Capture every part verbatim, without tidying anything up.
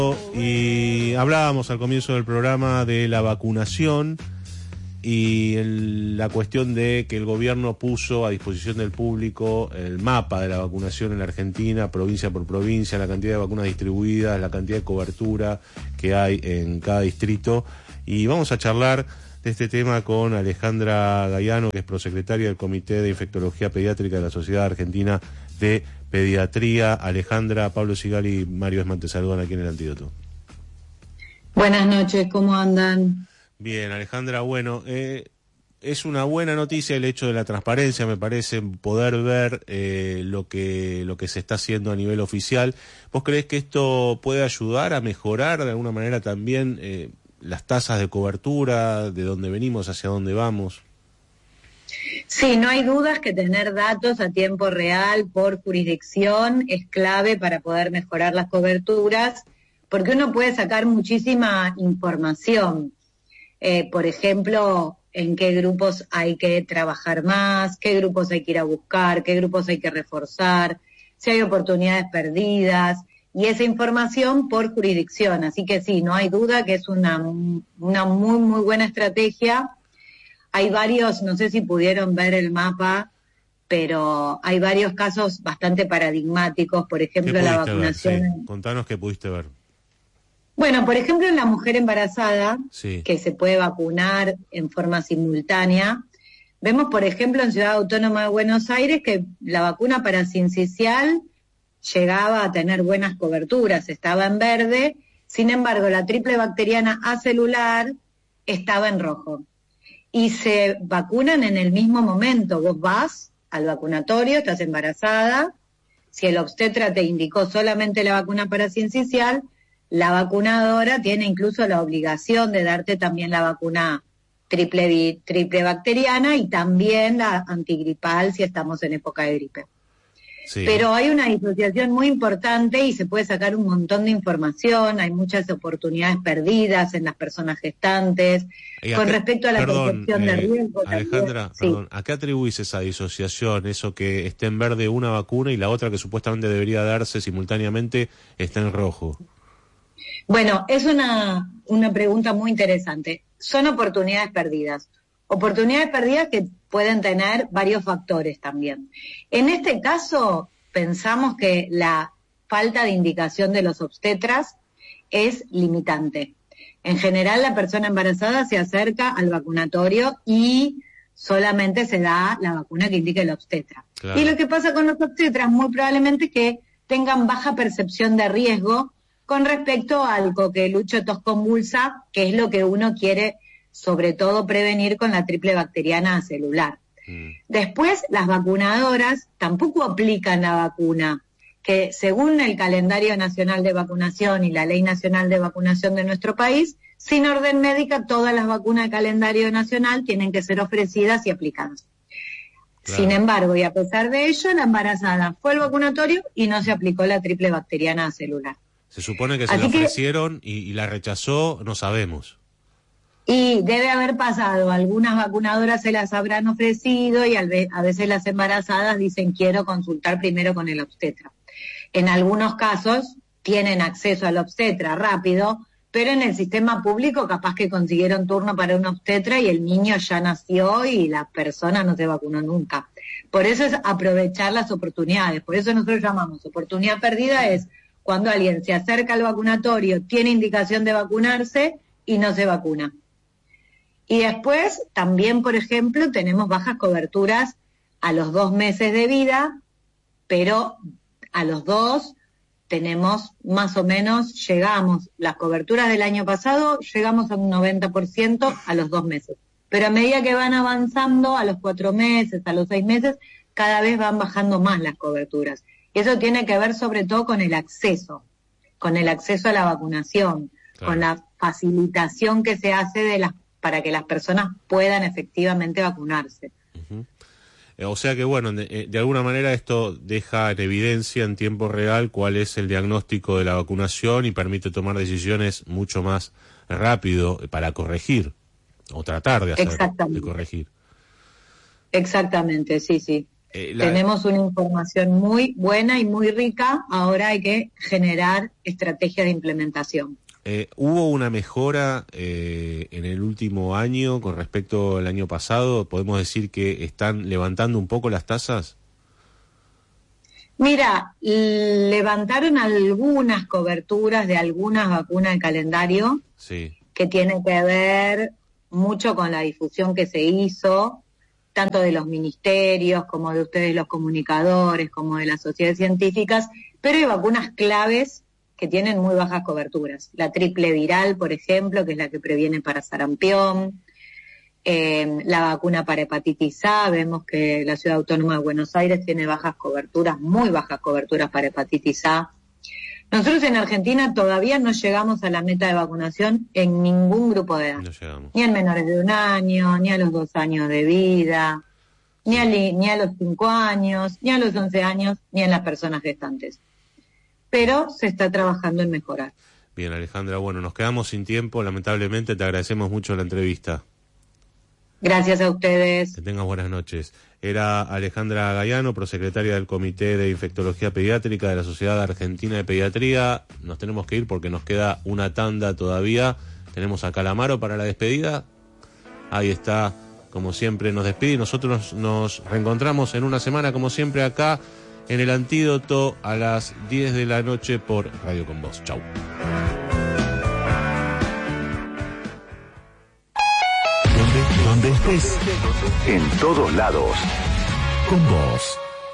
Y hablábamos al comienzo del programa de la vacunación y el, la cuestión de que el gobierno puso a disposición del público el mapa de la vacunación en la Argentina, provincia por provincia, la cantidad de vacunas distribuidas, la cantidad de cobertura que hay en cada distrito. Y vamos a charlar de este tema con Alejandra Gaiano, que es prosecretaria del Comité de Infectología Pediátrica de la Sociedad Argentina de Pediatría. Alejandra, Pablo Sigali y Mario Esman te saludan aquí en El Antídoto. Buenas noches, ¿cómo andan? Bien, Alejandra, bueno, eh, es una buena noticia el hecho de la transparencia, me parece, poder ver eh, lo que lo que se está haciendo a nivel oficial. ¿Vos creés que esto puede ayudar a mejorar de alguna manera también eh, las tasas de cobertura, de dónde venimos, hacia dónde vamos? Sí, no hay dudas que tener datos a tiempo real por jurisdicción es clave para poder mejorar las coberturas, porque uno puede sacar muchísima información. Eh, por ejemplo, en qué grupos hay que trabajar más, qué grupos hay que ir a buscar, qué grupos hay que reforzar, si hay oportunidades perdidas, y esa información por jurisdicción. Así que sí, no hay duda que es una, una muy, muy buena estrategia. Hay varios, no sé si pudieron ver el mapa, pero hay varios casos bastante paradigmáticos, por ejemplo, la vacunación. Ver? Sí. Contanos qué pudiste ver. Bueno, por ejemplo, en la mujer embarazada, sí. que se puede vacunar en forma simultánea, vemos, por ejemplo, en Ciudad Autónoma de Buenos Aires que la vacuna para sincicial llegaba a tener buenas coberturas, estaba en verde, sin embargo, la triple bacteriana acelular estaba en rojo. Y se vacunan en el mismo momento. Vos vas al vacunatorio, estás embarazada, si el obstetra te indicó solamente la vacuna para sincicial, la vacunadora tiene incluso la obligación de darte también la vacuna triple, triple bacteriana y también la antigripal si estamos en época de gripe. Sí. Pero hay una disociación muy importante y se puede sacar un montón de información, hay muchas oportunidades perdidas en las personas gestantes, acá, con respecto a la perdón, percepción eh, de riesgo. Alejandra, también. perdón, Sí. ¿a qué atribuís esa disociación, eso que esté en verde una vacuna y la otra que supuestamente debería darse simultáneamente está en rojo? Bueno, es una, una pregunta muy interesante. Son oportunidades perdidas. Oportunidades perdidas que pueden tener varios factores también. En este caso, pensamos que la falta de indicación de los obstetras es limitante. En general, la persona embarazada se acerca al vacunatorio y solamente se da la vacuna que indique el obstetra. Claro. Y lo que pasa con los obstetras, muy probablemente que tengan baja percepción de riesgo con respecto al coquelucho tos convulsa, que es lo que uno quiere sobre todo prevenir con la triple bacteriana celular. Mm. Después, las vacunadoras tampoco aplican la vacuna, que según el calendario nacional de vacunación y la ley nacional de vacunación de nuestro país, sin orden médica, todas las vacunas de calendario nacional tienen que ser ofrecidas y aplicadas. Claro. Sin embargo, y a pesar de ello, la embarazada fue al vacunatorio y no se aplicó la triple bacteriana celular. Se supone que se Así la ofrecieron que... y, y la rechazó, no sabemos. Y debe haber pasado, algunas vacunadoras se las habrán ofrecido y a veces las embarazadas dicen quiero consultar primero con el obstetra. En algunos casos tienen acceso al obstetra rápido, pero en el sistema público capaz que consiguieron turno para un obstetra y el niño ya nació y la persona no se vacunó nunca. Por eso es aprovechar las oportunidades, por eso nosotros llamamos oportunidad perdida es cuando alguien se acerca al vacunatorio, tiene indicación de vacunarse y no se vacuna. Y después, también, por ejemplo, tenemos bajas coberturas a los dos meses de vida, pero a los dos tenemos más o menos, llegamos, las coberturas del año pasado, llegamos a un noventa por ciento a los dos meses. Pero a medida que van avanzando, a los cuatro meses, a los seis meses, cada vez van bajando más las coberturas. Y eso tiene que ver sobre todo con el acceso, con el acceso a la vacunación, claro. Con la facilitación que se hace de las para que las personas puedan efectivamente vacunarse. Uh-huh. O sea que, bueno, de, de alguna manera esto deja en evidencia en tiempo real cuál es el diagnóstico de la vacunación y permite tomar decisiones mucho más rápido para corregir, o tratar de hacer, de corregir. Exactamente, sí, sí. Eh, la... Tenemos una información muy buena y muy rica, ahora hay que generar estrategias de implementación. Eh, ¿Hubo una mejora eh, en el último año con respecto al año pasado? ¿Podemos decir que están levantando un poco las tasas? Mira, levantaron algunas coberturas de algunas vacunas de calendario, sí, que tienen que ver mucho con la difusión que se hizo, tanto de los ministerios como de ustedes los comunicadores, como de las sociedades científicas, pero hay vacunas claves que tienen muy bajas coberturas. La triple viral, por ejemplo, que es la que previene para sarampión, eh, la vacuna para hepatitis A, vemos que la Ciudad Autónoma de Buenos Aires tiene bajas coberturas, muy bajas coberturas para hepatitis A. Nosotros en Argentina todavía no llegamos a la meta de vacunación en ningún grupo de edad. No llegamos. Ni en menores de un año, ni a los dos años de vida, ni a, li, ni a los cinco años, ni a los once años, ni en las personas gestantes. Pero se está trabajando en mejorar. Bien, Alejandra, bueno, nos quedamos sin tiempo, lamentablemente te agradecemos mucho la entrevista. Gracias a ustedes. Que tengas buenas noches. Era Alejandra Gayano, prosecretaria del Comité de Infectología Pediátrica de la Sociedad Argentina de Pediatría. Nos tenemos que ir porque nos queda una tanda todavía. Tenemos a Calamaro para la despedida. Ahí está, como siempre, nos despide y nosotros nos reencontramos en una semana, como siempre, acá en El Antídoto a las diez de la noche por Radio Con Vos. Chau. Donde estés, en todos lados, con vos.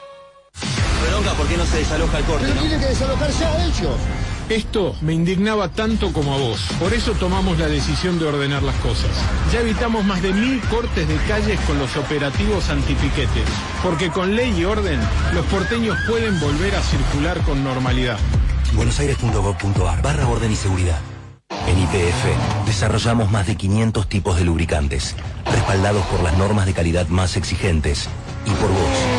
Bronca, ¿por qué no se desaloja el corte? Pero ¿no? tienen que desalojarse a ellos. Esto me indignaba tanto como a vos. Por eso tomamos la decisión de ordenar las cosas. Ya evitamos más de mil cortes de calles con los operativos antipiquetes. Porque con ley y orden, los porteños pueden volver a circular con normalidad. buenosaires.gov.ar barra orden y seguridad. En Y P F desarrollamos más de quinientos tipos de lubricantes, respaldados por las normas de calidad más exigentes. Y por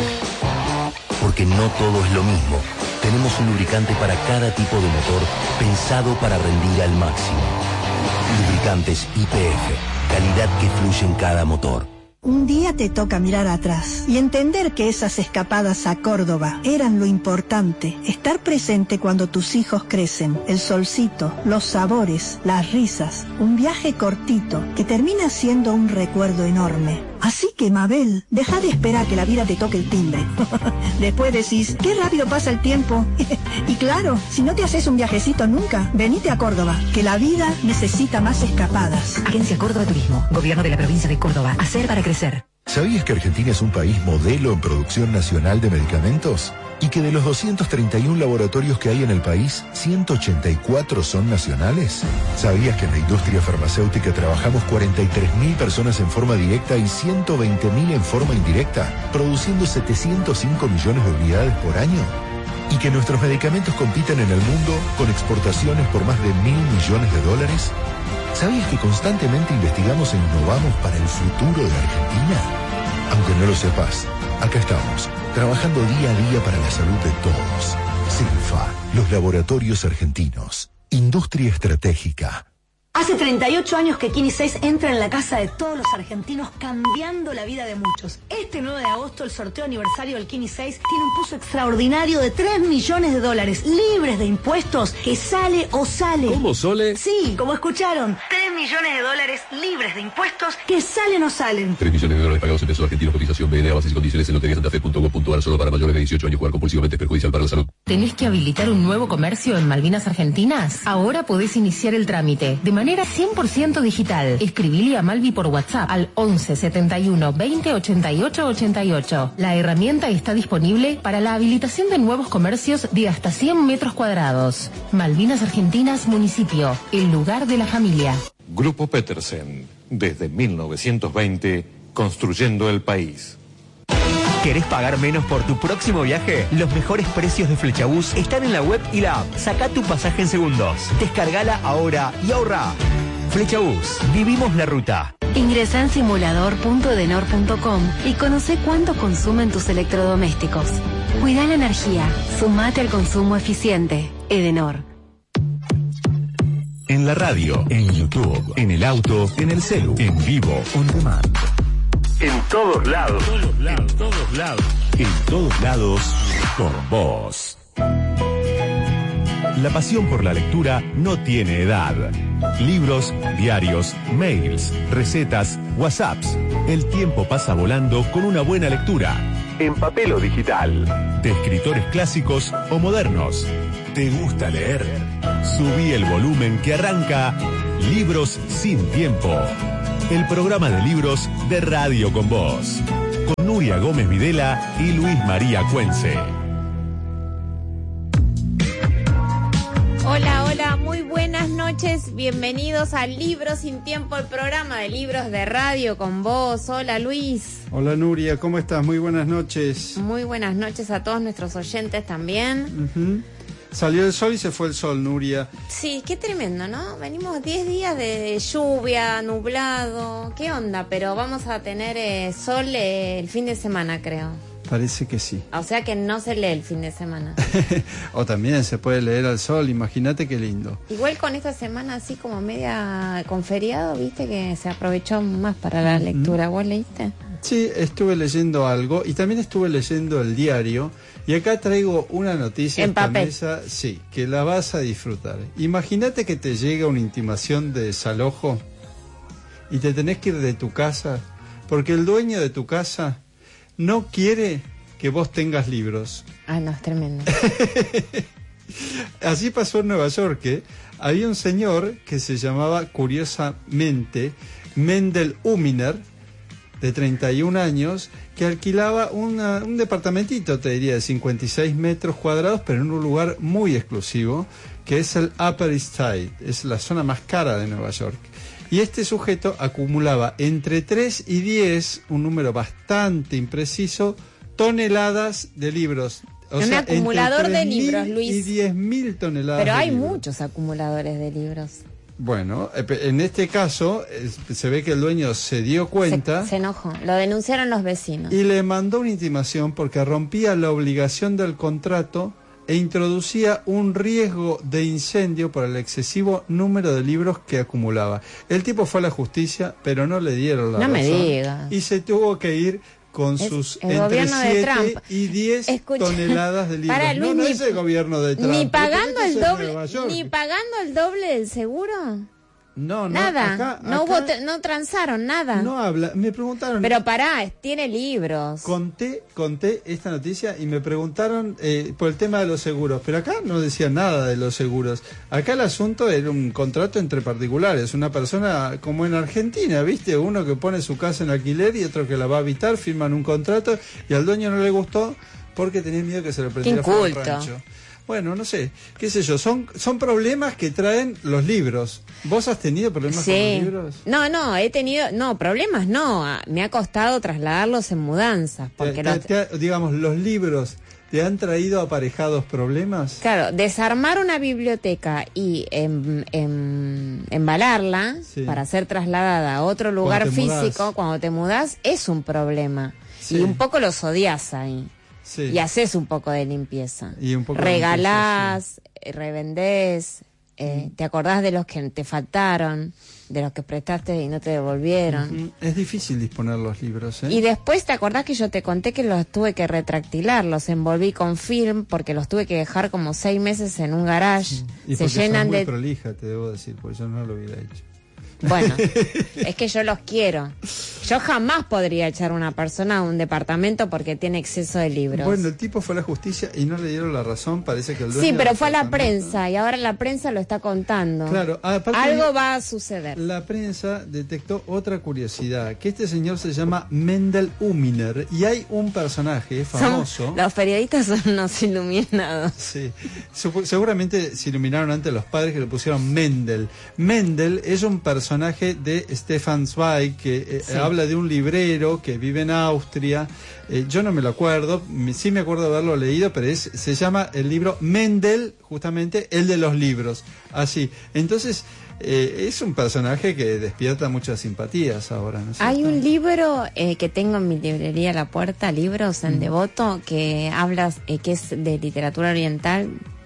vos. Porque no todo es lo mismo. Tenemos un lubricante para cada tipo de motor, pensado para rendir al máximo. Lubricantes Y P F, calidad que fluye en cada motor. Un día te toca mirar atrás y entender que esas escapadas a Córdoba eran lo importante. Estar presente cuando tus hijos crecen, el solcito, los sabores, las risas. Un viaje cortito que termina siendo un recuerdo enorme. Así que, Mabel, deja de esperar que la vida te toque el timbre. Después decís, qué rápido pasa el tiempo. Y claro, si no te haces un viajecito nunca, venite a Córdoba, que la vida necesita más escapadas. Agencia Córdoba Turismo, Gobierno de la Provincia de Córdoba. Hacer para crecer. ¿Sabías que Argentina es un país modelo en producción nacional de medicamentos? Y que de los doscientos treinta y uno laboratorios que hay en el país, ciento ochenta y cuatro son nacionales. ¿Sabías que en la industria farmacéutica trabajamos cuarenta y tres mil personas en forma directa y ciento veinte mil en forma indirecta, produciendo setecientos cinco millones de unidades por año? ¿Y que nuestros medicamentos compiten en el mundo con exportaciones por más de mil millones de dólares? ¿Sabías que constantemente investigamos e innovamos para el futuro de Argentina? Aunque no lo sepas, acá estamos, trabajando día a día para la salud de todos. Silfa, los laboratorios argentinos. Industria estratégica. Hace treinta y ocho años que Kini seis entra en la casa de todos los argentinos, cambiando la vida de muchos. Este nueve de agosto, el sorteo aniversario del Kini seis tiene un puzo extraordinario de tres millones de dólares, libres de impuestos, que sale o sale. ¿Cómo, Sole? Sí, como escucharon, tres millones de dólares libres de impuestos, que salen o salen. tres millones de dólares pagados en pesos argentinos, cotización B N A, bases y condiciones en lotería santa fe punto gov punto ar, solo para mayores de dieciocho años. Jugar compulsivamente es perjudicial para la salud. ¿Tenés que habilitar un nuevo comercio en Malvinas Argentinas? Ahora podés iniciar el trámite de manera cien por ciento digital. Escribile a Malvi por WhatsApp al once setenta y uno veinte ochenta y ocho ochenta y ocho. La herramienta está disponible para la habilitación de nuevos comercios de hasta cien metros cuadrados. Malvinas Argentinas Municipio, el lugar de la familia. Grupo Petersen, desde mil novecientos veinte, construyendo el país. ¿Querés pagar menos por tu próximo viaje? Los mejores precios de Flexabús están en la web y la app. Sacá tu pasaje en segundos. Descargala ahora y ahorra. Flexabús, vivimos la ruta. Ingresá en simulador punto edenor punto com y conoce cuánto consumen tus electrodomésticos. Cuida la energía, sumate al consumo eficiente. Edenor. En la radio, en YouTube, en el auto, en el celu, en vivo, on demand. En todos lados. En todos lados, en todos lados. En todos lados, con vos. La pasión por la lectura no tiene edad. Libros, diarios, mails, recetas, WhatsApps. El tiempo pasa volando con una buena lectura. En papel o digital. De escritores clásicos o modernos. ¿Te gusta leer? Subí el volumen que arranca Libros sin Tiempo. El programa de libros de Radio con Vos. Con Nuria Gómez Videla y Luis María Cuense. Hola, hola, muy buenas noches, bienvenidos a Libros sin Tiempo, el programa de libros de Radio con Vos. Hola Luis. Hola Nuria, ¿cómo estás? Muy buenas noches. Muy buenas noches a todos nuestros oyentes también. Uh-huh. Salió el sol y se fue el sol, Nuria. Sí, qué tremendo, ¿no? Venimos diez días de lluvia, nublado, ¿qué onda? Pero vamos a tener eh, sol eh, el fin de semana, creo. Parece que sí. O sea que no se lee el fin de semana. O también se puede leer al sol, imagínate qué lindo. Igual con esta semana así como media con feriado, viste que se aprovechó más para la lectura. ¿Vos leíste? Sí, estuve leyendo algo y también estuve leyendo el diario. Y acá traigo una noticia en papel. Mesa, sí, que la vas a disfrutar. Imagínate que te llega una intimación de desalojo y te tenés que ir de tu casa porque el dueño de tu casa no quiere que vos tengas libros. Ah, no, es tremendo. Así pasó en Nueva York, ¿eh? Había un señor que se llamaba, curiosamente, Mendel Uminer, de treinta y un años, que alquilaba una, un departamentito, te diría, de cincuenta y seis metros cuadrados, pero en un lugar muy exclusivo, que es el Upper East Side, es la zona más cara de Nueva York. Y este sujeto acumulaba entre tres y diez, un número bastante impreciso, toneladas de libros. O un sea, acumulador de libros, Luis. Y diez mil toneladas. Pero de hay libros. muchos acumuladores de libros. Bueno, en este caso se ve que el dueño se dio cuenta. Se, se enojó, lo denunciaron los vecinos. Y le mandó una intimación porque rompía la obligación del contrato e introducía un riesgo de incendio por el excesivo número de libros que acumulaba. El tipo fue a la justicia, pero no le dieron la no razón. Me digas. Y se tuvo que ir con es sus entre siete y diez Escucha, toneladas de libros. Para, Luis, no, no ni, es el gobierno de Trump. Ni pagando el doble, ni pagando el doble del seguro. No, no, nada, acá, no acá hubo, no transaron nada. No habla, me preguntaron. Pero pará, tiene libros. Conté, conté esta noticia y me preguntaron eh, por el tema de los seguros, pero acá no decía nada de los seguros. Acá el asunto era un contrato entre particulares, una persona como en Argentina, ¿viste? Uno que pone su casa en alquiler y otro que la va a habitar, firman un contrato y al dueño no le gustó porque tenía miedo que se le prendiera fuego el rancho. Bueno, no sé, qué sé yo, son son problemas que traen los libros. ¿Vos has tenido problemas sí. con los libros? No, no, he tenido, no, problemas no, me ha costado trasladarlos en mudanzas. Porque te, te, los... te, digamos, los libros, ¿te han traído aparejados problemas? Claro, desarmar una biblioteca y em, em, embalarla sí. para ser trasladada a otro lugar cuando físico, mudás. Cuando te mudás, es un problema. Sí. Y un poco los odias ahí. Sí. Y haces un poco de limpieza. Y un poco regalás, de limpieza, sí. revendés, eh, mm. te acordás de los que te faltaron, de los que prestaste y no te devolvieron. Mm-hmm. Es difícil disponer los libros, ¿eh? Y después te acordás que yo te conté que los tuve que retractilar, los envolví con film porque los tuve que dejar como seis meses en un garage. Mm. Y se llenan son muy de prolija, te debo decir, porque yo no lo hubiera hecho. Bueno, es que yo los quiero. Yo jamás podría echar a una persona a un departamento porque tiene exceso de libros. Bueno, el tipo fue a la justicia y no le dieron la razón, parece que el dueño... Sí, pero fue a la prensa y ahora la prensa lo está contando. Claro, algo va a suceder. La prensa detectó otra curiosidad, que este señor se llama Mendel Uminer y hay un personaje famoso... Son, los periodistas son unos iluminados. Sí, seguramente se iluminaron antes los padres que le pusieron Mendel. Mendel es un personaje personaje de Stefan Zweig, que eh, sí. habla de un librero que vive en Austria. Eh, yo no me lo acuerdo, me, sí me acuerdo de haberlo leído, pero es, se llama el libro Mendel, justamente el de los libros. Así. Entonces, eh, es un personaje que despierta muchas simpatías ahora, ¿no es cierto? Hay un libro eh, que tengo en mi librería La Puerta, libros en mm. Devoto, que habla, eh, que es de literatura oriental.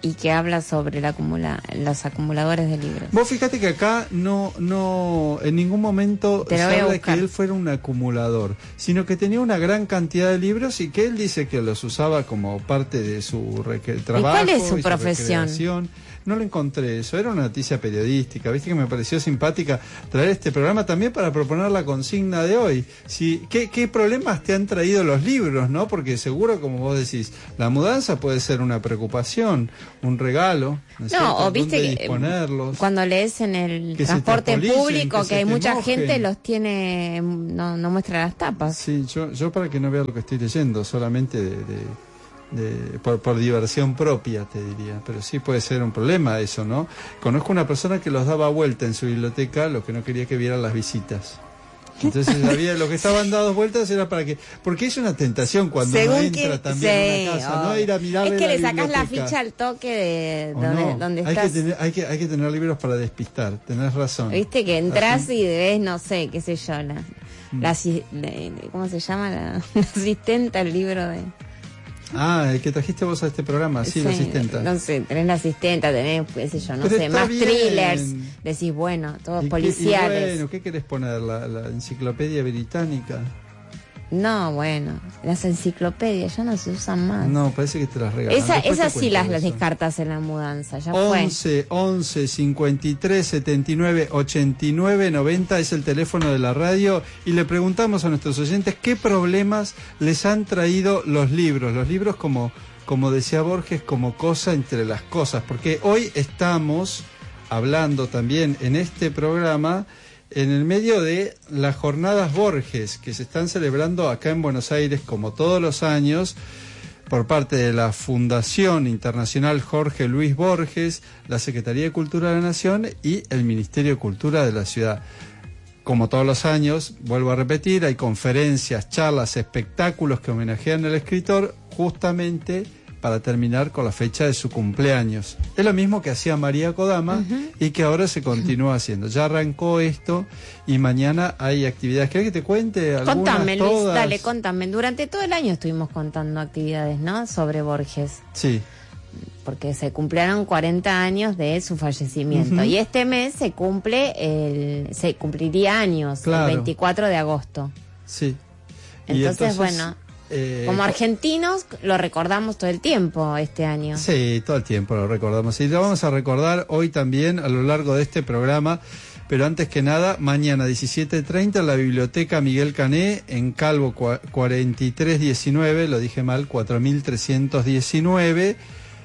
y que habla sobre la acumula, los acumuladores de libros. Vos fíjate que acá no, no en ningún momento se habla de que él fuera un acumulador, sino que tenía una gran cantidad de libros y que él dice que los usaba como parte de su trabajo. ¿Y cuál es su y profesión? Su No lo encontré eso, era una noticia periodística, viste que me pareció simpática traer este programa también para proponer la consigna de hoy. Si, ¿qué, qué problemas te han traído los libros, no? Porque seguro, como vos decís, la mudanza puede ser una preocupación, un regalo, ¿no es no, cierto? O viste que disponerlos? Cuando lees en el que transporte público que, que hay mucha mojen. gente, los tiene, no, no muestra las tapas. Sí, yo, yo para que no vea lo que estoy leyendo, solamente de... de De, por, por diversión propia, te diría, pero sí puede ser un problema eso, ¿no? Conozco una persona que los daba vuelta en su biblioteca, lo que no quería que vieran las visitas. Entonces había lo que estaban dados vueltas era para que, porque es una tentación cuando Según uno entra que, también sí, a una casa, oh. ¿no? Ir a mirar es que la le sacás la biblioteca. ficha al toque de ¿O donde, no? donde hay estás. Que tener, hay, que, hay que tener libros para despistar, tenés razón. Viste que entras Así. y ves, no sé, qué sé yo, la, Mm. la, la, ¿cómo se llama? La, la asistenta al libro de... Ah, el que trajiste vos a este programa, sí, sí, la asistenta. No sé, tenés la asistenta, tenés, qué sé yo, no Pero sé, está más bien. thrillers. Decís, bueno, todos ¿Y qué- policiales. y bueno, ¿qué querés poner? ¿La, la enciclopedia británica? No, bueno, las enciclopedias ya no se usan más. No, parece que te las regalan. Esa, Después te esas sí cuento las, de las eso. descartas en la mudanza, ya once, once, cincuenta y tres, setenta y nueve, ochenta y nueve, noventa es el teléfono de la radio y le preguntamos a nuestros oyentes qué problemas les han traído los libros. Los libros como, como decía Borges, como cosa entre las cosas, porque hoy estamos hablando también en este programa en el medio de las jornadas Borges que se están celebrando acá en Buenos Aires como todos los años por parte de la Fundación Internacional Jorge Luis Borges, la Secretaría de Cultura de la Nación y el Ministerio de Cultura de la ciudad. Como todos los años, vuelvo a repetir, hay conferencias, charlas, espectáculos que homenajean al escritor justamente para terminar con la fecha de su cumpleaños. Es lo mismo que hacía María Kodama uh-huh. y que ahora se continúa haciendo. Ya arrancó esto y mañana hay actividades. ¿Querés que te cuente algunas? Contame, Luis, todas? dale, contame. Durante todo el año estuvimos contando actividades, ¿no? Sobre Borges. Sí. Porque se cumplieron cuarenta años de su fallecimiento. Uh-huh. Y este mes se cumple, el, se cumpliría años, claro. El veinticuatro de agosto. Sí. Entonces, entonces bueno... Eh, Como argentinos lo recordamos todo el tiempo este año. Sí, todo el tiempo lo recordamos. Y lo vamos a recordar hoy también a lo largo de este programa. Pero antes que nada, mañana diecisiete treinta en la Biblioteca Miguel Cané, en Calvo cuarenta y tres diecinueve, lo dije mal, cuatro mil trescientos diecinueve.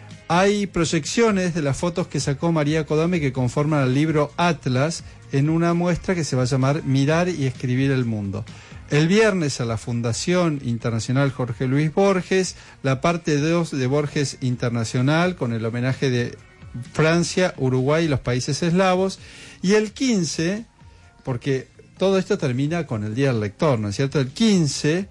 Hay proyecciones de las fotos que sacó María Kodama que conforman el libro Atlas en una muestra que se va a llamar Mirar y Escribir el Mundo. El viernes a la Fundación Internacional Jorge Luis Borges, la parte dos de Borges Internacional con el homenaje de Francia, Uruguay y los países eslavos. Y el quince, porque todo esto termina con el Día del Lector, ¿no es cierto? El quince,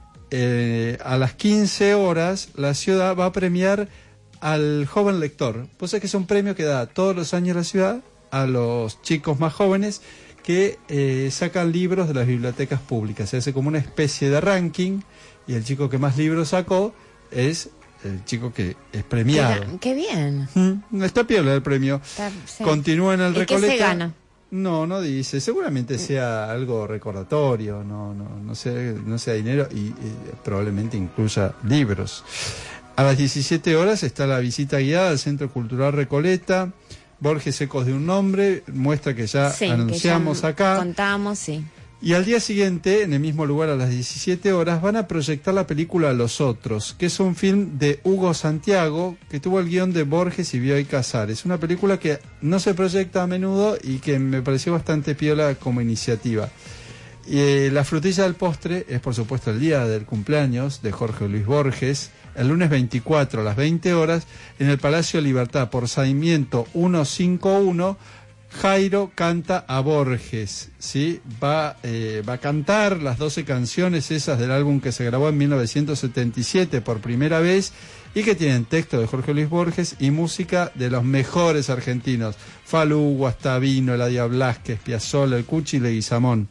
eh, a las quince horas, la ciudad va a premiar al joven lector. Pues es que es un premio que da todos los años la ciudad a los chicos más jóvenes que eh, sacan libros de las bibliotecas públicas. Se hace como una especie de ranking y el chico que más libros sacó es el chico que es premiado. ¡Qué, qué bien! Mm, está piola el premio. Está, sí. Continúa en el ¿Y Recoleta. qué se gana? No, no dice. Seguramente sea algo recordatorio, no, no, no sea, no sea dinero y, y probablemente incluya libros. A las diecisiete horas está la visita guiada al Centro Cultural Recoleta. Borges Ecos de un Nombre, muestra que ya sí, anunciamos que ya acá. Contamos, sí. Y al día siguiente, en el mismo lugar a las diecisiete horas, van a proyectar la película Los Otros, que es un film de Hugo Santiago, que tuvo el guión de Borges y Bioy Casares. Una película que no se proyecta a menudo y que me pareció bastante piola como iniciativa. Y, eh, la frutilla del postre es, por supuesto, el día del cumpleaños de Jorge Luis Borges, el lunes veinticuatro a las veinte horas, en el Palacio Libertad, por Sarmiento ciento cincuenta y uno, Jairo canta a Borges, ¿sí? Va, eh, va a cantar las doce canciones esas del álbum que se grabó en mil novecientos setenta y siete por primera vez y que tienen texto de Jorge Luis Borges y música de los mejores argentinos, Falú, Guastavino, Eladia Blasquez, Piazzolla, el Cuchi y Leguizamón.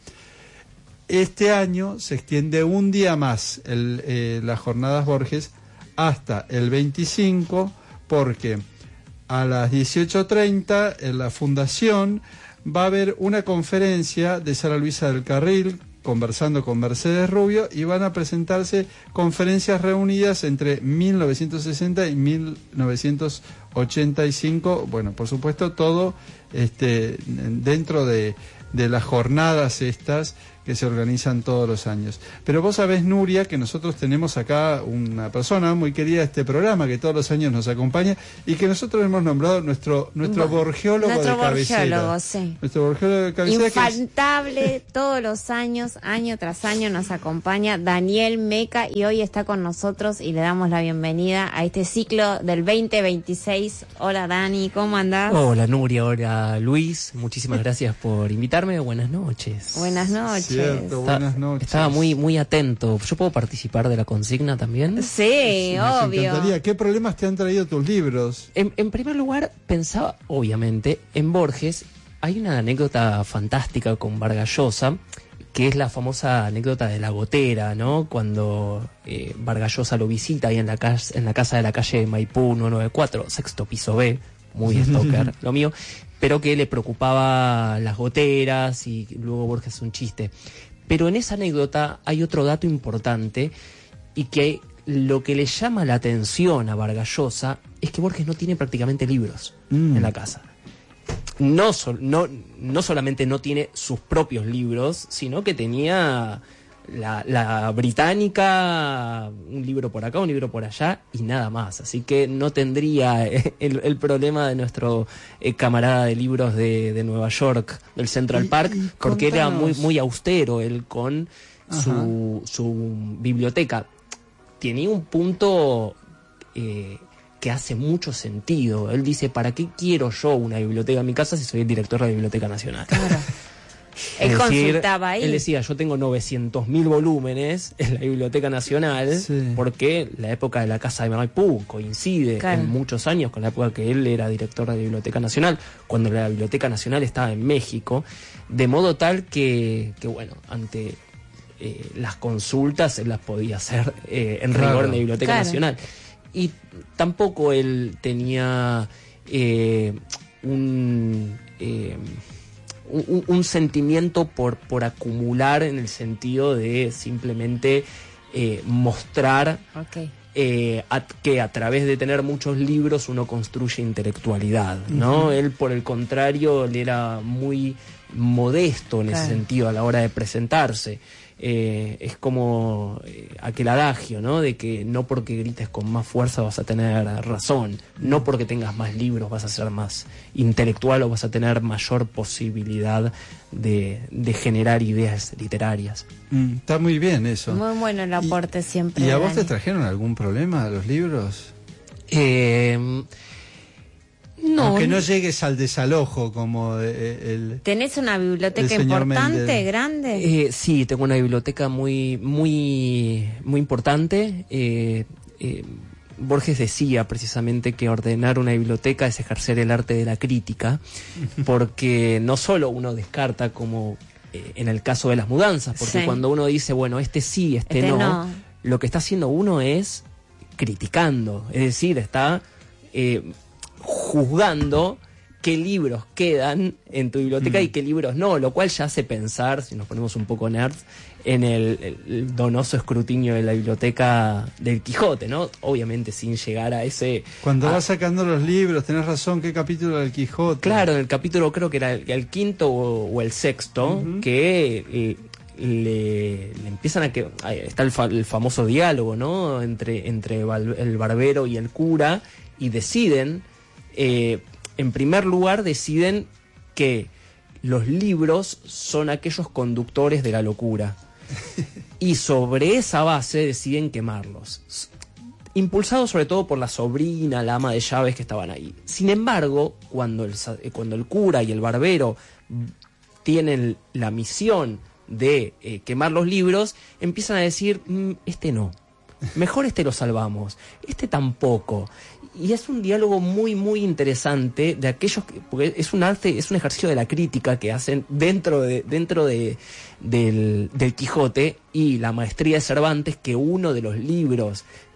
Este año se extiende un día más el, eh, las jornadas Borges hasta el veinticinco, porque a las dieciocho treinta en la Fundación va a haber una conferencia de Sara Luisa del Carril conversando con Mercedes Rubio, y van a presentarse conferencias reunidas entre mil novecientos sesenta y mil novecientos ochenta y cinco, bueno, por supuesto todo este dentro de, de las jornadas estas que se organizan todos los años. Pero vos sabés, Nuria, que nosotros tenemos acá una persona muy querida de este programa que todos los años nos acompaña y que nosotros hemos nombrado nuestro nuestro bueno, borgeólogo nuestro de cabecera. Borgeólogo, sí. Nuestro borgeólogo de cabecera. Infaltable, es... todos los años, año tras año nos acompaña Daniel Meca, y hoy está con nosotros y le damos la bienvenida a este ciclo del veinte veintiséis. Hola Dani, ¿cómo andás? Hola Nuria, hola Luis, muchísimas gracias por invitarme, buenas noches. Buenas noches. Cierto, buenas noches. Estaba muy muy atento. ¿Yo puedo participar de la consigna también? Sí, sí, obvio. Me encantaría. ¿Qué problemas te han traído tus libros? En, en primer lugar, pensaba, obviamente, en Borges. Hay una anécdota fantástica con Vargas Llosa, que es la famosa anécdota de la gotera, ¿no? Cuando eh, Vargas Llosa lo visita ahí en la, casa, en la casa de la calle Maipú novecientos noventa y cuatro, sexto piso B, muy stalker, lo mío, pero que le preocupaba las goteras, y luego Borges hace un chiste. Pero en esa anécdota hay otro dato importante, y que lo que le llama la atención a Vargas Llosa es que Borges no tiene prácticamente libros mm. en la casa. No, so, no, no solamente no tiene sus propios libros, sino que tenía la, la británica, un libro por acá, un libro por allá y nada más. Así que no tendría el, el problema de nuestro eh, camarada de libros de, de Nueva York, del Central Park, y, y porque era muy, muy austero él con su, su biblioteca. Tenía un punto... Eh, que hace mucho sentido. Él dice, ¿para qué quiero yo una biblioteca en mi casa si soy el director de la Biblioteca Nacional? Claro. Él es decir, consultaba ahí. Él decía, yo tengo novecientos mil volúmenes en la Biblioteca Nacional, sí. porque la época de la Casa de Maipú coincide claro. en muchos años con la época que él era director de la Biblioteca Nacional, cuando la Biblioteca Nacional estaba en México, de modo tal que, que bueno, ante eh, las consultas él las podía hacer eh, en claro. rigor en la Biblioteca claro. Nacional. Y tampoco él tenía eh, un, eh, un, un sentimiento por, por acumular, en el sentido de simplemente eh, mostrar okay. eh, a, que a través de tener muchos libros uno construye intelectualidad, ¿no? Uh-huh. Él, por el contrario, él era muy modesto en claro. ese sentido a la hora de presentarse. Eh, es como eh, aquel adagio, ¿no? De que no porque grites con más fuerza vas a tener razón, no porque tengas más libros vas a ser más intelectual o vas a tener mayor posibilidad de, de generar ideas literarias. Mm, está muy bien eso. Muy bueno el aporte y, siempre. ¿Y a vos te trajeron algún problema los libros? Eh... No, Aunque no llegues al desalojo como el... ¿Tenés una biblioteca importante, Méndez. grande? Eh, sí, tengo una biblioteca muy muy muy importante. Eh, eh, Borges decía precisamente que ordenar una biblioteca es ejercer el arte de la crítica, porque no solo uno descarta, como eh, en el caso de las mudanzas, porque sí. cuando uno dice, bueno, este sí, este, este no, no, lo que está haciendo uno es criticando, es decir, está... Eh, juzgando qué libros quedan en tu biblioteca mm. y qué libros no, lo cual ya hace pensar, si nos ponemos un poco nerds, en el, el, el donoso escrutinio de la biblioteca del Quijote, ¿no? Obviamente sin llegar a ese... Cuando a... vas sacando los libros, tenés razón, ¿qué capítulo del Quijote? Claro, en el capítulo creo que era el, el quinto o, o el sexto, uh-huh. que... Eh, Le, le empiezan a que está el, fa, el famoso diálogo, ¿no? Entre, entre el barbero y el cura, y deciden, eh, en primer lugar, deciden que los libros son aquellos conductores de la locura. Y sobre esa base deciden quemarlos. Impulsados sobre todo por la sobrina, la ama de llaves que estaban ahí. Sin embargo, cuando el, cuando el cura y el barbero tienen la misión de eh, quemar los libros, empiezan a decir, mmm, este no, mejor este lo salvamos, este tampoco. Y es un diálogo muy muy interesante de aquellos que, porque es un arte, es un ejercicio de la crítica que hacen dentro de dentro de del, del Quijote, y la maestría de Cervantes, que uno de los libros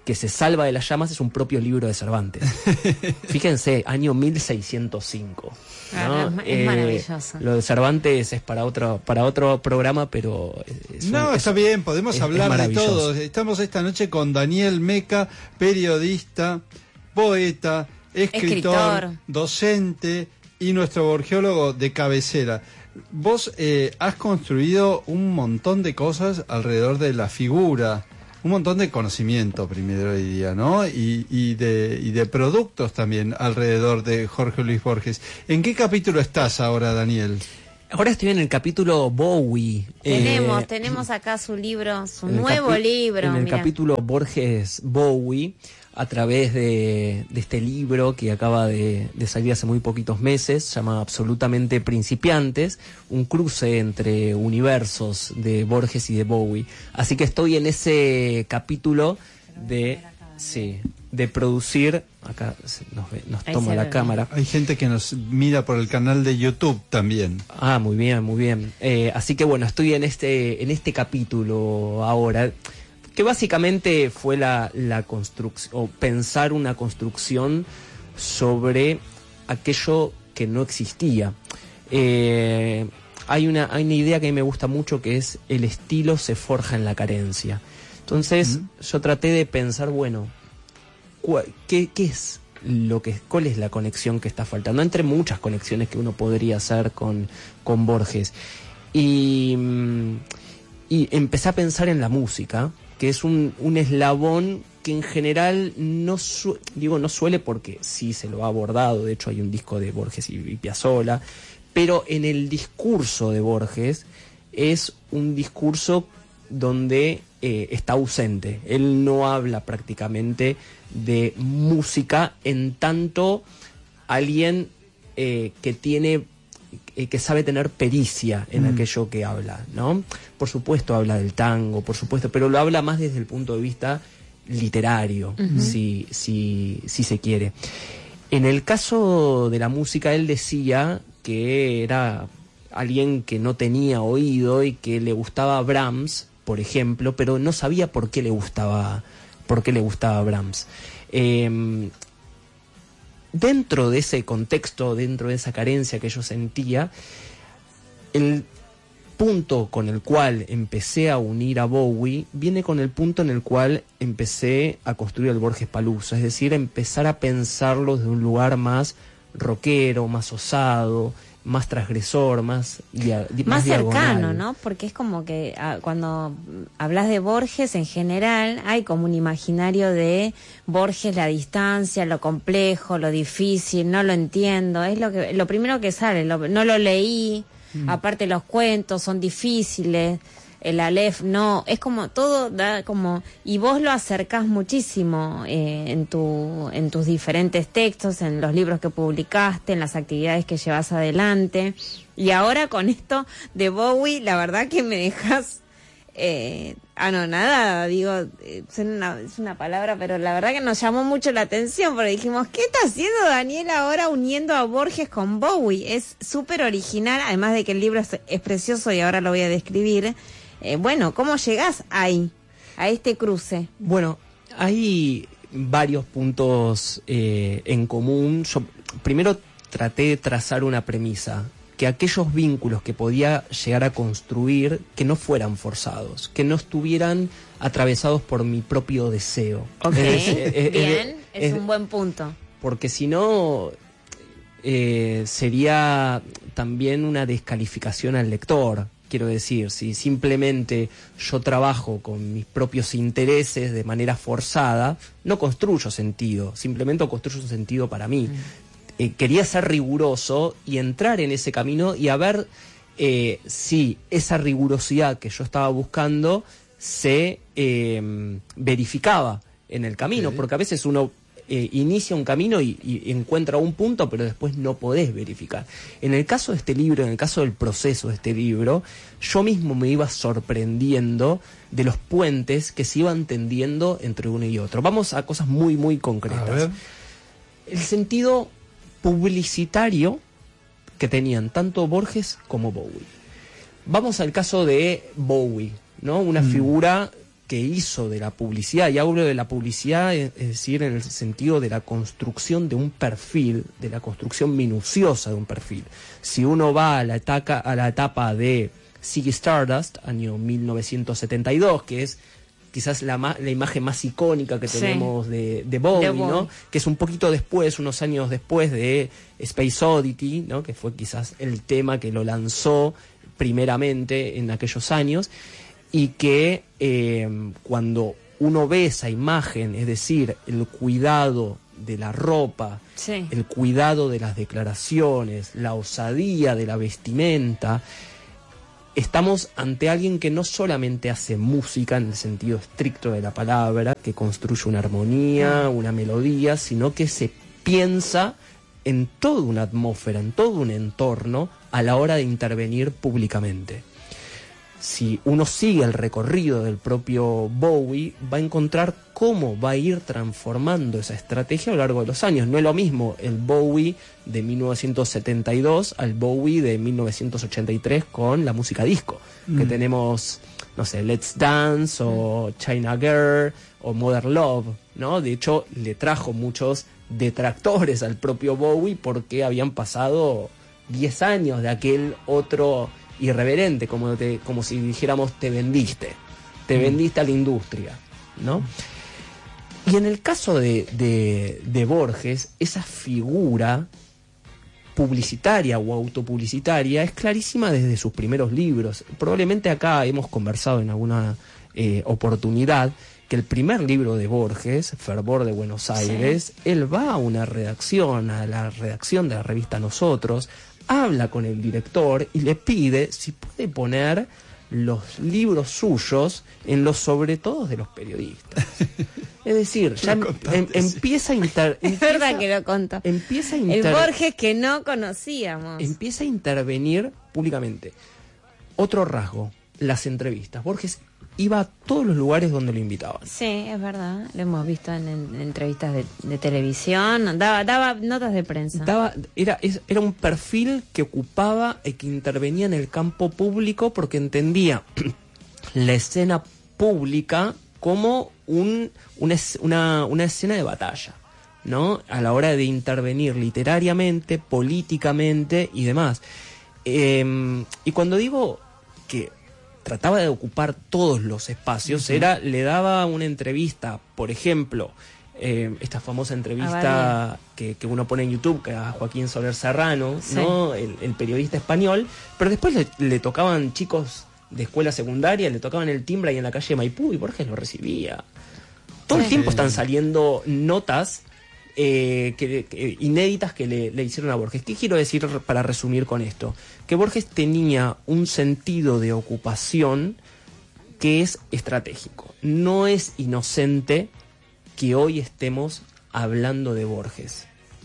que se salva de las llamas es un propio libro de Cervantes. Fíjense, año mil seiscientos cinco. ¿no? Ah, es, es maravilloso. Eh, lo de Cervantes es para otro, para otro programa, pero... Es un, no, es, está bien, podemos es, hablar es de todo. Estamos esta noche con Daniel Meca, periodista, poeta, escritor, escritor. docente y nuestro borgeólogo de cabecera. Vos eh, has construido un montón de cosas alrededor de la figura, un montón de conocimiento, primero diría, ¿no? Y, y, de, y de productos también alrededor de Jorge Luis Borges. ¿En qué capítulo estás ahora, Daniel? Ahora estoy en el capítulo Bowie. Tenemos, eh, tenemos acá su libro, su nuevo libro. En el mirá. capítulo Borges Bowie, a través de, de este libro que acaba de, de salir hace muy poquitos meses, se llama Absolutamente Principiantes, un cruce entre universos de Borges y de Bowie. Así que estoy en ese capítulo de, sí, de producir, acá nos, ve, nos toma la cámara. Hay gente que nos mira por el canal de YouTube también. Ah, muy bien, muy bien. Eh, así que bueno, estoy en este, en este capítulo ahora, que básicamente fue la, la construcción, o pensar una construcción sobre aquello que no existía. Eh, hay, una, hay una idea que a mí me gusta mucho, que es el estilo se forja en la carencia. Entonces, mm. yo traté de pensar, bueno, ¿qué, qué es lo que, cuál es la conexión que está faltando? Entre muchas conexiones que uno podría hacer con, con Borges. Y, y empecé a pensar en la música, que es un, un eslabón que en general no su, digo no suele, porque sí se lo ha abordado. De hecho hay un disco de Borges y, y Piazzolla, pero en el discurso de Borges es un discurso donde eh, está ausente. Él no habla prácticamente de música en tanto alguien eh, que tiene que sabe tener pericia en mm. aquello que habla, ¿no? Por supuesto habla del tango, por supuesto, pero lo habla más desde el punto de vista literario, uh-huh. si, si, si se quiere. En el caso de la música, él decía que era alguien que no tenía oído y que le gustaba Brahms, por ejemplo, pero no sabía por qué le gustaba, por qué le gustaba Brahms. Eh, Dentro de ese contexto, dentro de esa carencia que yo sentía, el punto con el cual empecé a unir a Bowie viene con el punto en el cual empecé a construir el Borges Paluso, es decir, empezar a pensarlo desde un lugar más rockero, más osado, más transgresor, más dia, más, más cercano, diagonal. ¿no? Porque es como que a, cuando hablas de Borges en general hay como un imaginario de Borges, la distancia, lo complejo, lo difícil, no lo entiendo, es lo que lo primero que sale, lo, no lo leí, mm. aparte los cuentos son difíciles, el Aleph no, es como todo da como, y vos lo acercás muchísimo eh, en tu en tus diferentes textos, en los libros que publicaste, en las actividades que llevas adelante, y ahora con esto de Bowie, la verdad que me dejas eh, anonadada, digo, eh, es, una, es una palabra, pero la verdad que nos llamó mucho la atención, porque dijimos, ¿qué está haciendo Daniel ahora uniendo a Borges con Bowie? Es súper original, además de que el libro es, es precioso y ahora lo voy a describir. Eh, bueno, ¿cómo llegás ahí, a este cruce? Bueno, hay varios puntos eh, en común. Yo primero traté de trazar una premisa, que aquellos vínculos que podía llegar a construir, que no fueran forzados, que no estuvieran atravesados por mi propio deseo. Ok, es, es, bien, es, es, es un buen punto. Porque si no, eh, sería también una descalificación al lector. Quiero decir, si simplemente yo trabajo con mis propios intereses de manera forzada, no construyo sentido, simplemente construyo un sentido para mí. Mm. Eh, quería ser riguroso y entrar en ese camino y a ver eh, si esa rigurosidad que yo estaba buscando se eh, verificaba en el camino, sí. Porque a veces uno Eh, inicia un camino y, y encuentra un punto, pero después no podés verificar. En el caso de este libro, en el caso del proceso de este libro, yo mismo me iba sorprendiendo de los puentes que se iban tendiendo entre uno y otro. Vamos a cosas muy, muy concretas. A ver. El sentido publicitario que tenían tanto Borges como Bowie. Vamos al caso de Bowie, ¿no? Una mm. figura que hizo de la publicidad, y hablo de la publicidad, es decir, en el sentido de la construcción de un perfil, de la construcción minuciosa de un perfil. Si uno va a la etapa, a la etapa de Ziggy Stardust, año mil novecientos setenta y dos, que es quizás la, la imagen más icónica que tenemos sí. de, de Bowie, Bowie, ¿no? Que es un poquito después, unos años después de Space Oddity, ¿no? Que fue quizás el tema que lo lanzó primeramente en aquellos años, y que eh, cuando uno ve esa imagen, es decir, el cuidado de la ropa, sí. el cuidado de las declaraciones, la osadía de la vestimenta, estamos ante alguien que no solamente hace música en el sentido estricto de la palabra, que construye una armonía, una melodía, sino que se piensa en toda una atmósfera, en todo un entorno a la hora de intervenir públicamente. Si uno sigue el recorrido del propio Bowie, va a encontrar cómo va a ir transformando esa estrategia a lo largo de los años. No es lo mismo el Bowie de mil novecientos setenta y dos al Bowie de mil novecientos ochenta y tres con la música disco, mm. que tenemos, no sé, Let's Dance o China Girl o Modern Love, ¿no? De hecho, le trajo muchos detractores al propio Bowie porque habían pasado diez años de aquel otro irreverente, como, te, como si dijéramos te vendiste, te mm. vendiste a la industria, ¿no? Y en el caso de, de, de Borges, esa figura publicitaria o autopublicitaria es clarísima desde sus primeros libros. Probablemente acá hemos conversado en alguna eh, oportunidad que el primer libro de Borges, Fervor de Buenos Aires, sí. él va a una redacción, a la redacción de la revista Nosotros, habla con el director y le pide si puede poner los libros suyos en los sobretodos de los periodistas. Es decir, ya em, em, empieza a inter, Es empieza, verdad que lo contó. Empieza a inter, el Borges que no conocíamos. Empieza a intervenir públicamente. Otro rasgo, las entrevistas. Borges iba a todos los lugares donde lo invitaban. Sí, es verdad. Lo hemos visto en, en entrevistas de, de televisión. Daba, daba notas de prensa. Daba, era, es, era un perfil que ocupaba y que intervenía en el campo público porque entendía la escena pública como un, una, una, una escena de batalla, ¿no? A la hora de intervenir literariamente, políticamente y demás. Eh, y cuando digo que trataba de ocupar todos los espacios, uh-huh. era, le daba una entrevista, por ejemplo, eh, esta famosa entrevista ah, que, que uno pone en YouTube, que a Joaquín Soler Serrano, sí. ¿no? El, el periodista español, pero después le, le tocaban chicos de escuela secundaria, le tocaban el timbre ahí en la calle de Maipú y Borges lo recibía. Todo sí. el tiempo están saliendo notas eh, que, que, inéditas que le, le hicieron a Borges. ¿Qué quiero decir para resumir con esto? Que Borges tenía un sentido de ocupación que es estratégico. No es inocente que hoy estemos hablando de Borges.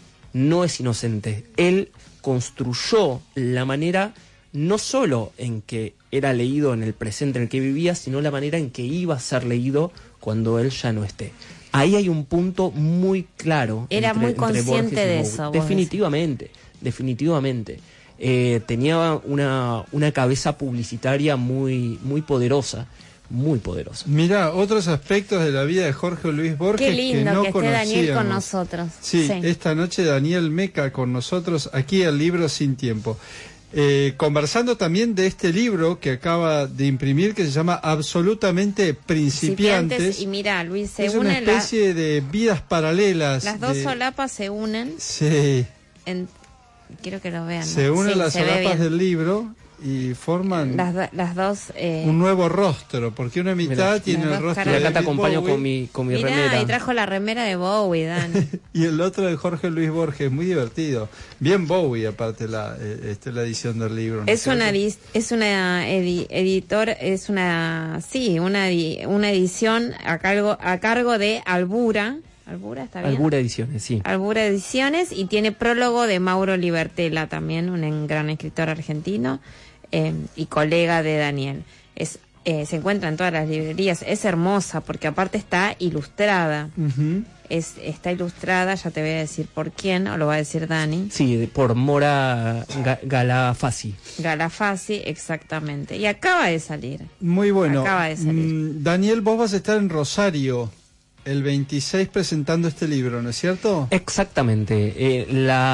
No es inocente. Él construyó la manera no solo en que era leído en el presente en el que vivía, sino la manera en que iba a ser leído cuando él ya no esté. Ahí hay un punto muy claro. Era entre, muy consciente de eso. Definitivamente, definitivamente. Eh, tenía una, una cabeza publicitaria muy, muy poderosa, muy poderosa. Mirá, otros aspectos de la vida de Jorge Luis Borges. Qué lindo que, no que esté conocíamos. Daniel con nosotros. Sí, sí, esta noche Daniel Meca con nosotros, aquí el libro Sin Tiempo. Eh, conversando también de este libro que acaba de imprimir, que se llama Absolutamente Principiantes. Principiantes y mira, Luis, se es unen una especie la, de vidas paralelas. Las dos de, solapas se unen. Sí. En, quiero que lo vean. Se ¿no? unen sí, las solapas del libro y forman las, do, las dos eh... un nuevo rostro, porque una mitad Mirá, tiene el rostro de de acá te acompaño Bowie, con mi, con mi Mirá, remera. y trajo la remera de Bowie, Dan. y el otro de Jorge Luis Borges, muy divertido. Bien Bowie, aparte la, eh, este, la edición del libro. ¿no es, una es una edi editor, es una, sí, una, una edición a cargo, a cargo de Albura. Albura, ¿está bien? Albura Ediciones, sí. Albura Ediciones, y tiene prólogo de Mauro Libertela, también un gran escritor argentino eh, y colega de Daniel. Es eh, se encuentra en todas las librerías. Es hermosa porque aparte está ilustrada. Uh-huh. Es, está ilustrada, ya te voy a decir por quién, o lo va a decir Dani. Sí, por Mora Ga- Galafasi. Galafasi, exactamente. Y acaba de salir. Muy bueno. Acaba de salir. Mm, Daniel, vos vas a estar en Rosario el veintiséis presentando este libro, ¿no es cierto? Exactamente. Eh,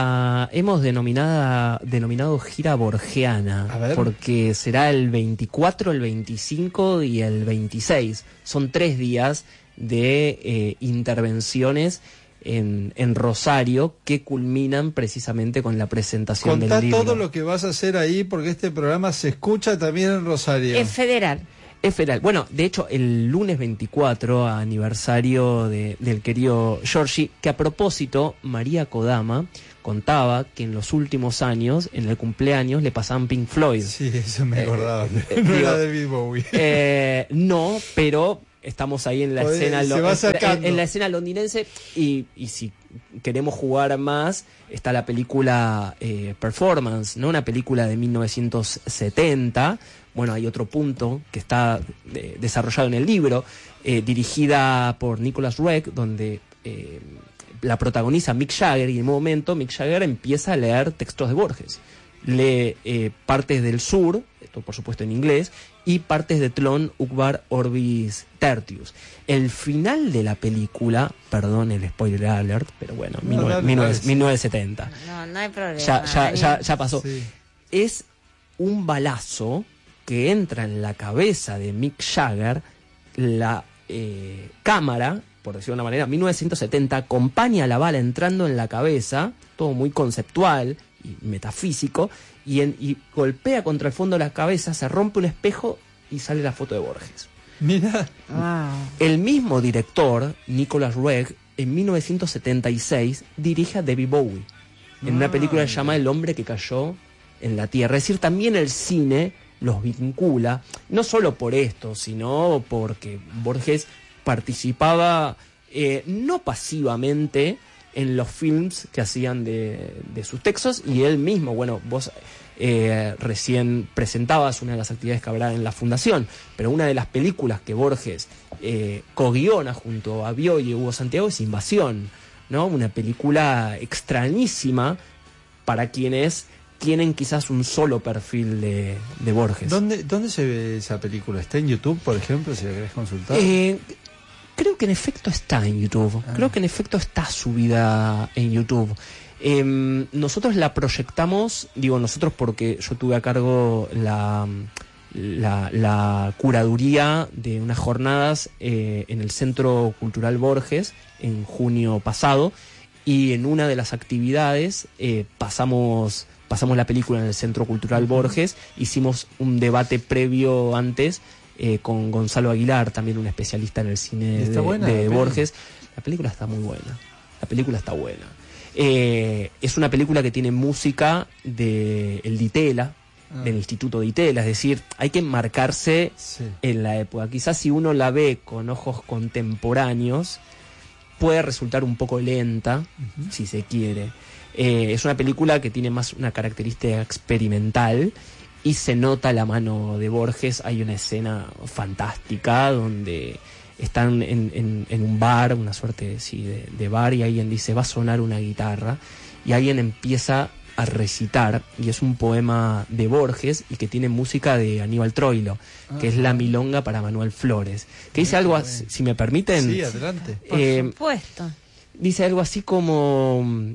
la hemos denominada, denominado gira borgiana, porque será el veinticuatro, el veinticinco y el veintiséis. Son tres días de eh, intervenciones en, en Rosario que culminan precisamente con la presentación Contá del libro. todo lo que vas a hacer ahí, porque este programa se escucha también en Rosario. Es federal. Es federal. Bueno, de hecho, el lunes veinticuatro, aniversario de, del querido Giorgi, que a propósito, María Kodama contaba que en los últimos años, en el cumpleaños, le pasaban Pink Floyd. Sí, eso me acordaba. Eh, eh, no digo, era David Bowie. Eh, no, pero estamos ahí en la Joder, escena se va en, en la escena londinense y, y si queremos jugar más, está la película eh, Performance, ¿no? Una película de mil novecientos setenta. Bueno, hay otro punto que está eh, desarrollado en el libro, eh, dirigida por Nicholas Roeg, donde eh, la protagoniza Mick Jagger, y en un momento Mick Jagger empieza a leer textos de Borges. Lee eh, partes del sur, esto por supuesto en inglés, y partes de Tlön Uqbar Orbis Tertius. El final de la película, perdón el spoiler alert, pero bueno, No, mil novecientos setenta. No, no hay problema. Ya, ya, ya, ya pasó. Sí. Es un balazo que entra en la cabeza de Mick Jagger. La eh, cámara, por decirlo de una manera, mil novecientos setenta, acompaña a la bala entrando en la cabeza, todo muy conceptual y metafísico, y, en, y golpea contra el fondo de la cabeza, se rompe un espejo y sale la foto de Borges. Mira. Wow. El mismo director, Nicholas Roeg, en mil novecientos setenta y seis dirige a David Bowie en una película que se llama El hombre que cayó en la tierra. Es decir, también el cine los vincula, no solo por esto, sino porque Borges participaba eh, no pasivamente en los films que hacían de, de sus textos, y él mismo, bueno, vos eh, recién presentabas una de las actividades que habrá en la fundación, pero una de las películas que Borges eh, co-guiona junto a Bioy y Hugo Santiago es Invasión, ¿no? Una película extrañísima para quienes tienen quizás un solo perfil de, de Borges. ¿Dónde, ¿Dónde se ve esa película? ¿Está en YouTube, por ejemplo, si la querés consultar? Eh, creo que en efecto está en YouTube. Ah. Creo que en efecto está subida en YouTube. Eh, nosotros la proyectamos, digo nosotros porque yo tuve a cargo la, la, la curaduría de unas jornadas eh, en el Centro Cultural Borges en junio pasado, y en una de las actividades eh, pasamos... Pasamos la película en el Centro Cultural Borges, hicimos un debate previo antes eh, con Gonzalo Aguilar, también un especialista en el cine de, buena, de la Borges. La película está muy buena, la película está buena. Eh, es una película que tiene música de el Ditela, ah. del Instituto Ditela, es decir, hay que marcarse sí. en la época. Quizás si uno la ve con ojos contemporáneos, puede resultar un poco lenta, uh-huh. si se quiere. Eh, es una película que tiene más una característica experimental y se nota la mano de Borges. Hay una escena fantástica donde están en, en, en un bar, una suerte sí, de, de bar, y alguien dice va a sonar una guitarra y alguien empieza a recitar, y es un poema de Borges y que tiene música de Aníbal Troilo, ah, que es La Milonga para Manuel Flores, que dice algo así, si me permiten. Sí, adelante. Eh, Por supuesto. Dice algo así como...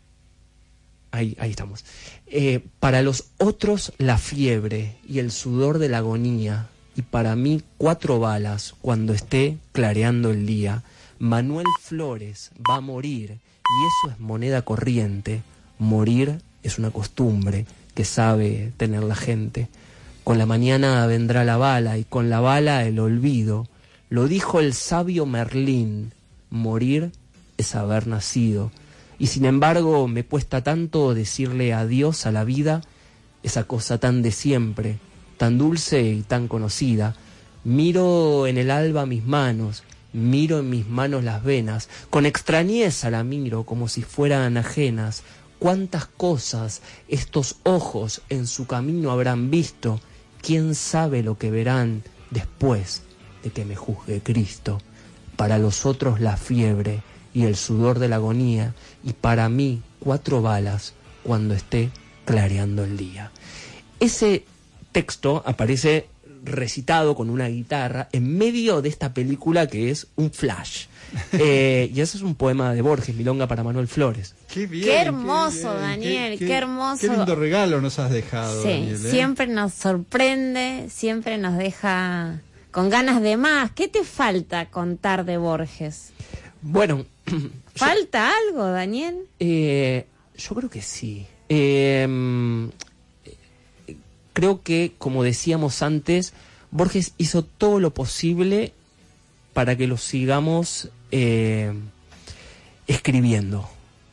Ahí, ahí estamos. Eh, para los otros la fiebre y el sudor de la agonía, y para mí cuatro balas cuando esté clareando el día. Manuel Flores va a morir, y eso es moneda corriente. Morir es una costumbre que sabe tener la gente. Con la mañana vendrá la bala, y con la bala el olvido. Lo dijo el sabio Merlín, morir es haber nacido. Y sin embargo me cuesta tanto decirle adiós a la vida, esa cosa tan de siempre, tan dulce y tan conocida. Miro en el alba mis manos, miro en mis manos las venas, con extrañeza la miro como si fueran ajenas. Cuántas cosas estos ojos en su camino habrán visto, quién sabe lo que verán, después de que me juzgue Cristo. Para los otros la fiebre y el sudor de la agonía, y para mí cuatro balas cuando esté clareando el día. Ese texto aparece recitado con una guitarra en medio de esta película que es un flash. Eh, y ese es un poema de Borges, Milonga para Manuel Flores. Qué bien, qué hermoso, qué bien, Daniel, qué, qué, qué hermoso. Qué lindo regalo nos has dejado, sí, Daniel, ¿eh? Siempre nos sorprende, siempre nos deja con ganas de más. ¿Qué te falta contar de Borges? Bueno, ¿falta yo, algo, Daniel? Eh, yo creo que sí. Eh, creo que, como decíamos antes, Borges hizo todo lo posible para que lo sigamos eh, escribiendo.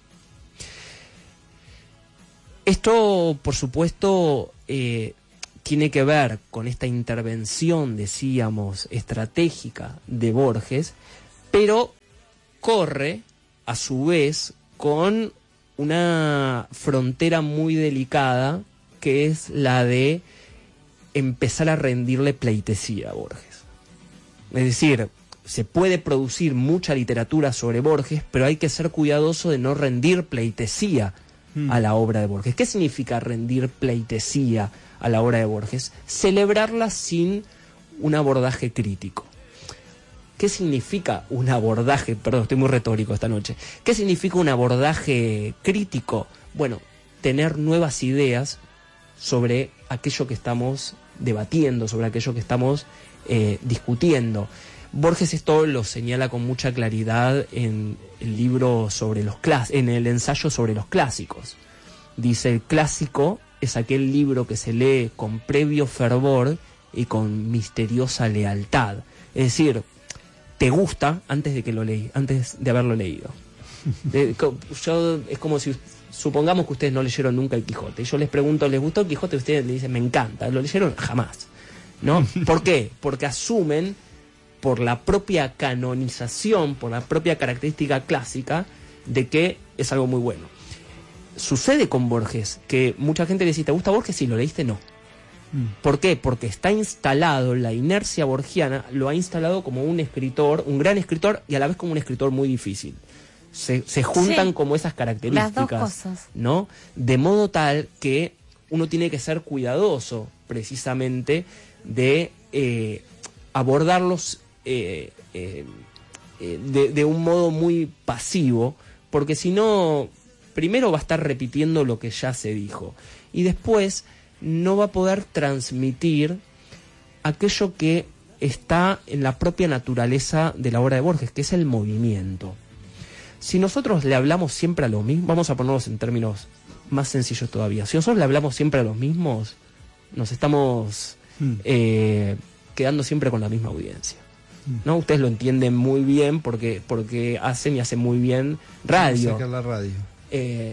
Esto, por supuesto, eh, tiene que ver con esta intervención, decíamos, estratégica de Borges, pero corre, a su vez, con una frontera muy delicada, que es la de empezar a rendirle pleitesía a Borges. Es decir, se puede producir mucha literatura sobre Borges, pero hay que ser cuidadoso de no rendir pleitesía mm. a la obra de Borges. ¿Qué significa rendir pleitesía a la obra de Borges? Celebrarla sin un abordaje crítico. ¿Qué significa un abordaje? Perdón, estoy muy retórico esta noche. ¿Qué significa un abordaje crítico? Bueno, tener nuevas ideas sobre aquello que estamos debatiendo, sobre aquello que estamos eh, discutiendo. Borges esto lo señala con mucha claridad en el libro sobre los clásicos, en el ensayo sobre los clásicos. Dice: el clásico es aquel libro que se lee con previo fervor y con misteriosa lealtad. Es decir, te gusta antes de que lo leí, antes de haberlo leído. Eh, yo, es como si, supongamos que ustedes no leyeron nunca el Quijote, y yo les pregunto, ¿les gustó el Quijote? Y ustedes le dicen, me encanta. ¿Lo leyeron? Jamás, ¿no? ¿Por qué? Porque asumen, por la propia canonización, por la propia característica clásica, de que es algo muy bueno. Sucede con Borges, que mucha gente le dice, ¿te gusta Borges? Si lo leíste, no. ¿Por qué? Porque está instalado, la inercia borgiana lo ha instalado como un escritor, un gran escritor, y a la vez como un escritor muy difícil. Se, se juntan sí, como esas características, las dos cosas, ¿no? De modo tal que uno tiene que ser cuidadoso, precisamente, de eh, abordarlos eh, eh, eh, de, de un modo muy pasivo, porque si no, primero va a estar repitiendo lo que ya se dijo, y después no va a poder transmitir aquello que está en la propia naturaleza de la obra de Borges, que es el movimiento. Si nosotros le hablamos siempre a los mismos, vamos a ponernos en términos más sencillos todavía, si nosotros le hablamos siempre a los mismos, nos estamos mm. eh, quedando siempre con la misma audiencia, ¿no? Ustedes lo entienden muy bien porque, porque hacen y hacen muy bien radio. Sacar la radio. Eh,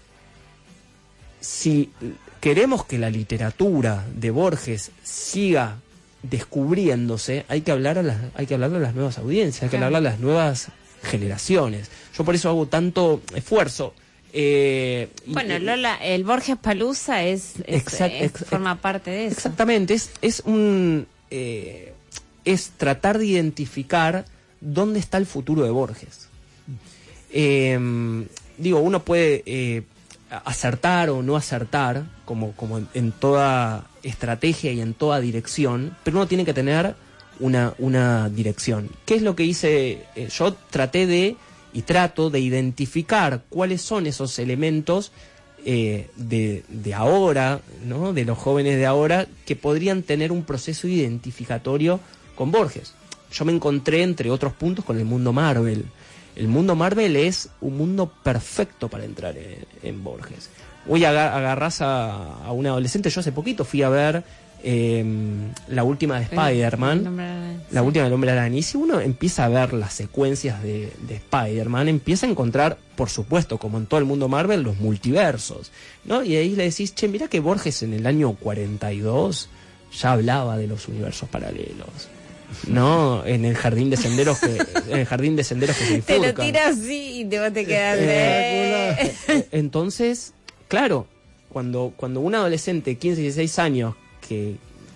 si queremos que la literatura de Borges siga descubriéndose, hay que hablar a las, hay que hablar a las nuevas audiencias, hay que hablar a las nuevas generaciones. Yo por eso hago tanto esfuerzo. Eh, bueno, Lola, el Borges Palusa es, es, exact, es ex, forma parte de eso. Exactamente, es, es un eh, es tratar de identificar dónde está el futuro de Borges. Eh, digo, uno puede eh, acertar o no acertar, como, como en, en toda estrategia y en toda dirección, pero uno tiene que tener una, una dirección. ¿Qué es lo que hice? Eh, yo traté de, y trato de identificar cuáles son esos elementos eh, de, de ahora, ¿no? De los jóvenes de ahora, que podrían tener un proceso identificatorio con Borges. Yo me encontré, entre otros puntos, con el mundo Marvel. El mundo Marvel es un mundo perfecto para entrar en, en Borges. Hoy agarrás a, a un adolescente. Yo hace poquito fui a ver eh, la última de Spider-Man, la sí. última del Hombre Araña. Y si uno empieza a ver las secuencias de, de Spider-Man, empieza a encontrar, por supuesto, como en todo el mundo Marvel, los multiversos, ¿no? Y ahí le decís, che, mirá que Borges en el año cuarenta y dos ya hablaba de los universos paralelos, ¿no? En el jardín de senderos que en el jardín de senderos que se bifurcan. Te lo tiras así y te vas a quedar eh, eh, entonces, claro, cuando cuando un adolescente de quince, dieciséis años que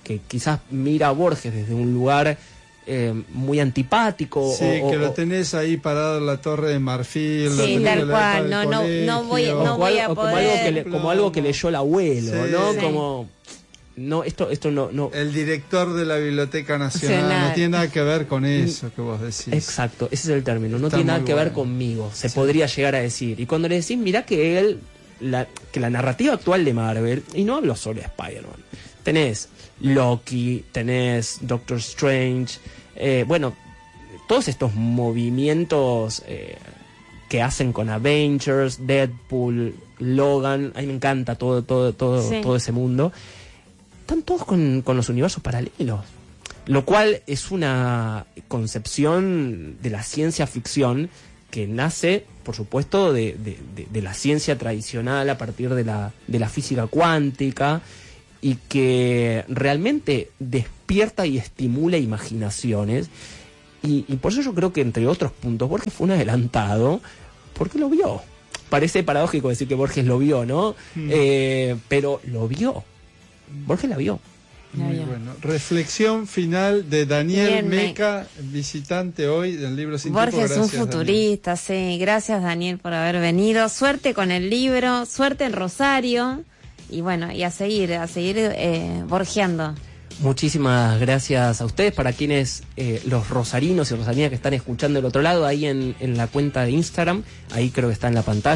que quizás mira a Borges desde un lugar eh, muy antipático. Sí, o, que o, lo tenés ahí parado en la Torre de Marfil. Sí, tal cual, no, no, no voy, no voy a o poder. Como algo, que le, como algo que leyó el abuelo, Sí. ¿no? Sí. Como... No, esto, esto no, no. El director de la Biblioteca Nacional, Nacional. no tiene nada que ver con eso que vos decís. Exacto, ese es el término. No Está tiene nada muy que ver bueno. conmigo. Se Sí. podría llegar a decir. Y cuando le decís, mirá que él, la, que la narrativa actual de Marvel, y no hablo solo de Spider-Man, tenés Loki, tenés Doctor Strange, eh, bueno, todos estos movimientos eh, que hacen con Avengers, Deadpool, Logan, a mí me encanta todo, todo, todo, Sí. todo ese mundo. Están todos con, con los universos paralelos, lo cual es una concepción de la ciencia ficción que nace, por supuesto, de, de, de, de la ciencia tradicional a partir de la, de la física cuántica, y que realmente despierta y estimula imaginaciones, y, y por eso yo creo que, entre otros puntos, Borges fue un adelantado, porque lo vio. Parece paradójico decir que Borges lo vio, ¿no? Mm. Eh, pero lo vio. Borges la vio. Muy bueno. Reflexión final de Daniel Bien, me- Meca, visitante hoy del libro Sin Tiempo. Borges es un Gracias, Daniel. futurista, sí. Gracias, Daniel, por haber venido. Suerte con el libro, suerte en Rosario. Y bueno, y a seguir, a seguir eh, borgeando. Muchísimas gracias a ustedes, para quienes, eh, los rosarinos y rosarinas que están escuchando del otro lado, ahí en, en la cuenta de Instagram, ahí creo que está en la pantalla.